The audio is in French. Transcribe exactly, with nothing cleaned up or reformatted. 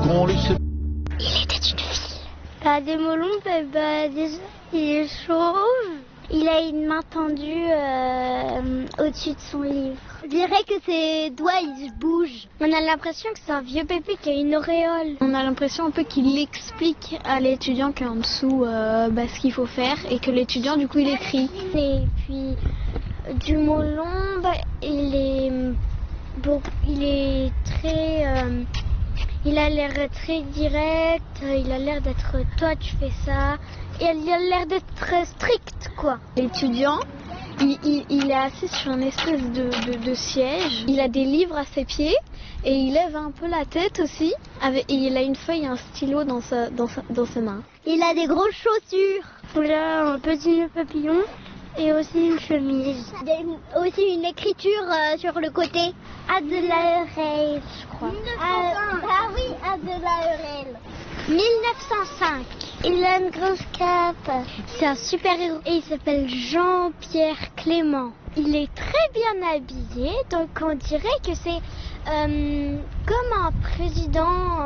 qu'on lui se... Il était une fille. Bah, des melons, bah, bah, des... il est chauve. Il a une main tendue euh, au-dessus de son livre. Je dirais que ses doigts, ils bougent. On a l'impression que c'est un vieux bébé qui a une auréole. On a l'impression un peu qu'il explique à l'étudiant qui est en dessous euh, bah, ce qu'il faut faire et que l'étudiant, du coup, il écrit. Et puis, du melon, bah, il est, bon, il est très... Euh, il a l'air très direct, il a l'air d'être toi tu fais ça, et il a l'air d'être très strict quoi. L'étudiant, il, il, il est assis sur une espèce de, de, de siège, il a des livres à ses pieds et il lève un peu la tête aussi, avec, et il a une feuille et un stylo dans, sa, dans, sa, dans ses mains. Il a des grosses chaussures, il a un petit nœud papillon et aussi une chemise. Il y a aussi une écriture euh, sur le côté. À de l'A R L, je crois. Ah, ah oui, à de l'A R L. mille neuf cent cinq. Il a une grosse cape. C'est un super héros et il s'appelle Jean-Pierre Clément. Il est très bien habillé, donc on dirait que c'est euh, comme un président